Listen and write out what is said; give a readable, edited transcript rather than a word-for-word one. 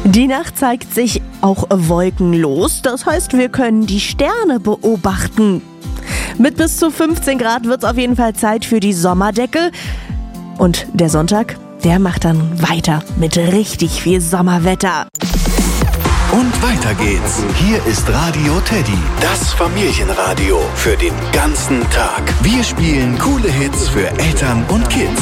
Die Nacht zeigt sich auch wolkenlos, das heißt, wir können die Sterne beobachten. Mit bis zu 15 Grad wird es auf jeden Fall Zeit für die Sommerdecke. Und der Sonntag, der macht dann weiter mit richtig viel Sommerwetter. Und weiter geht's. Hier ist Radio Teddy, das Familienradio für den ganzen Tag. Wir spielen coole Hits für Eltern und Kids.